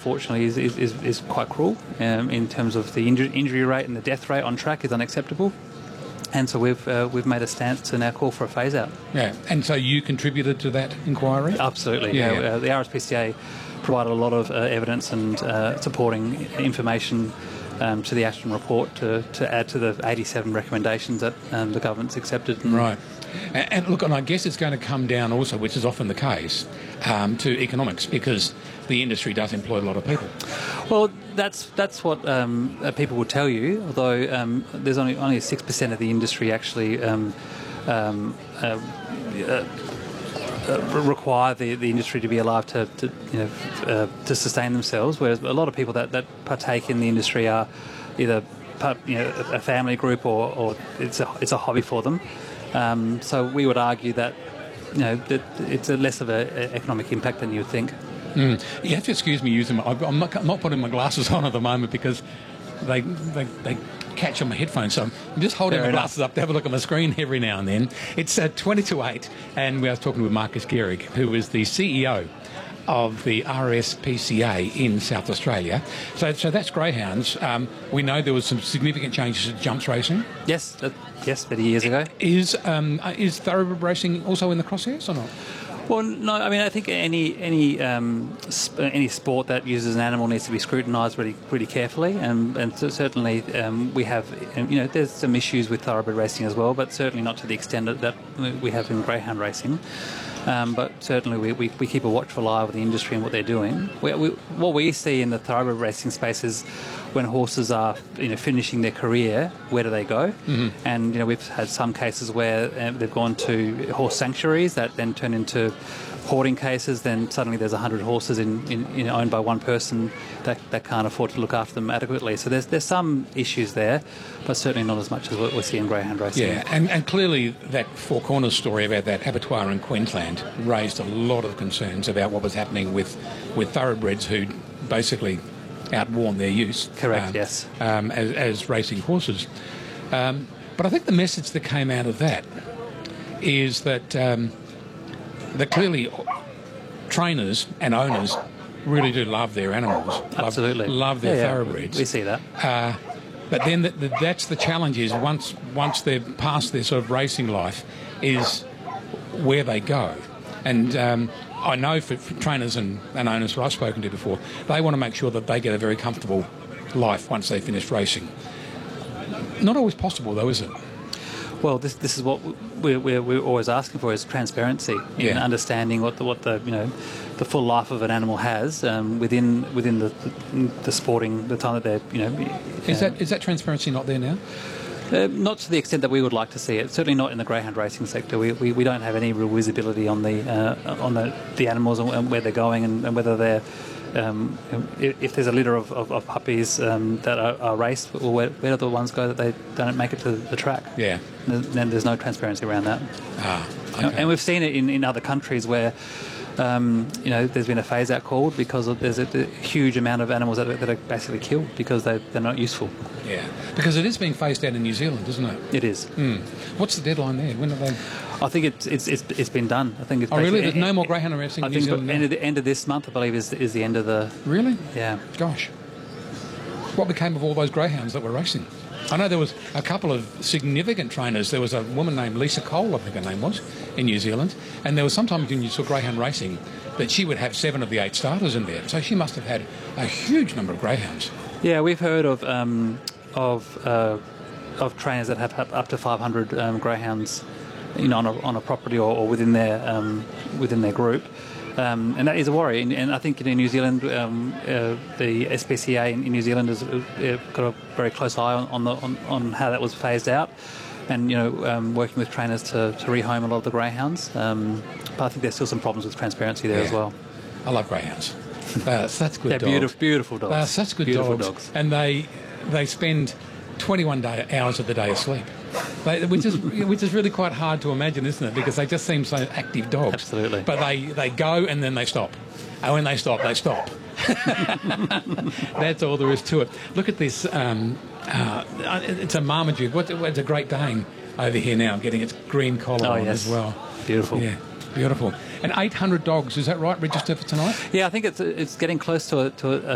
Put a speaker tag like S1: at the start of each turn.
S1: unfortunately, is quite cruel in terms of the injury rate, and the death rate on track is unacceptable. And so we've made a stance to now call for a phase out.
S2: Yeah, and so you contributed to that inquiry?
S1: Absolutely. Yeah. The RSPCA provided a lot of evidence and supporting information to the Ashton report to add to the 87 recommendations that the government's accepted.
S2: Right. And look, and I guess it's going to come down also, which is often the case, to economics, because the industry does employ a lot of people.
S1: Well, that's what people will tell you, although there's only 6% of the industry actually require the industry to be alive to sustain themselves, whereas a lot of people that partake in the industry are either a family group or it's a hobby for them. So we would argue that that it's a less of an economic impact than you would think.
S2: You have to excuse me using I'm not putting my glasses on at the moment because they catch on my headphones, so I'm just holding my glasses up to have a look at my screen every now and then. It's 20 to 8, and we are talking with Marcus Gehrig, who is the CEO of the RSPCA in South Australia. So that's greyhounds. We know there was some significant changes to jumps racing.
S1: Yes, many years ago.
S2: Is thoroughbred racing also in the crosshairs or not?
S1: Well, no. I mean, I think any sport that uses an animal needs to be scrutinised really carefully, and certainly we have. There's some issues with thoroughbred racing as well, but certainly not to the extent that we have in greyhound racing. But certainly we keep a watchful eye over the industry and what they're doing. What we see in the thoroughbred racing space is when horses are finishing their career, where do they go? Mm-hmm. And we've had some cases where they've gone to horse sanctuaries that then turn into hoarding cases. Then suddenly there's 100 horses owned by one person that can't afford to look after them adequately. So there's some issues there, but certainly not as much as what we see in greyhound racing.
S2: Yeah, and clearly that Four Corners story about that abattoir in Queensland raised a lot of concerns about what was happening with thoroughbreds who basically outworn their use.
S1: Correct, yes.
S2: As racing horses. But I think the message that came out of that is that clearly trainers and owners really do love their animals.
S1: Absolutely.
S2: Love their thoroughbreds.
S1: We see that.
S2: But then that's the challenge is once they're past their sort of racing life is where they go. And I know for trainers and owners who I've spoken to before, they want to make sure that they get a very comfortable life once they finish racing. Not always possible though, is it?
S1: Well, this is what we're always asking for, is transparency in understanding what the full life of an animal has within the sporting, the time that they're
S2: Is that transparency not there now?
S1: Not to the extent that we would like to see it. Certainly not in the greyhound racing sector. We don't have any real visibility on the animals and where they're going and whether they're if there's a litter of puppies that are raced, where do the ones go that they don't make it to the track?
S2: Yeah.
S1: Then there's no transparency around that.
S2: Okay.
S1: And we've seen it in other countries where there's been a phase out called because there's a huge amount of animals that are basically killed because they're not useful.
S2: Yeah, because it is being phased out in New Zealand, isn't it?
S1: It is.
S2: What's the deadline there? When are they?
S1: I think it's been done. I think it's.
S2: Oh, really? There's no more greyhound racing in New Zealand?
S1: I think the end of this month, I believe, is the end of the.
S2: Really?
S1: Yeah.
S2: Gosh. What became of all those greyhounds that were racing? I know there was a couple of significant trainers. There was a woman named Lisa Cole, I think her name was, in New Zealand, and there was sometimes when you saw greyhound racing that she would have 7 of the 8 starters in there. So she must have had a huge number of greyhounds. Yeah,
S1: we've heard of trainers that have up to 500 greyhounds, on a property or within their group. And that is a worry. And I think in New Zealand, the SPCA in New Zealand has got a very close eye on how that was phased out, and working with trainers to rehome a lot of the greyhounds. But I think there's still some problems with transparency there as well.
S2: I love greyhounds. They're such good dogs.
S1: They're beautiful dogs.
S2: They're such good dogs. And they spend 21 hours of the day asleep. Which is really quite hard to imagine, isn't it? Because they just seem so active dogs.
S1: Absolutely.
S2: But they go and then they stop. And when they stop, they stop. That's all there is to it. Look at this. It's a Marmaduke. It's a Great Dane over here now, getting its green collar on as well.
S1: Beautiful.
S2: Yeah, beautiful. And 800 dogs, is that right, registered for tonight?
S1: Yeah, I think it's getting close to